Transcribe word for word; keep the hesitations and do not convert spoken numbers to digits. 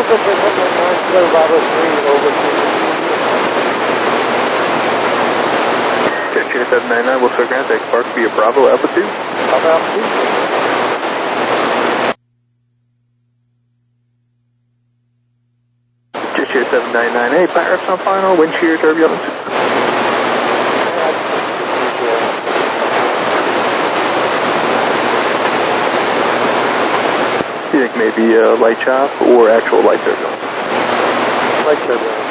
Bravo three, over to Jet seven nine nine, Wilson Ground, take Park via Bravo, altitude. Bravo altitude. Jet seven nine nine A, Pirates on final, wind shear turbulence. Do you think maybe a light chop or actual light turbulence? Light turbulence.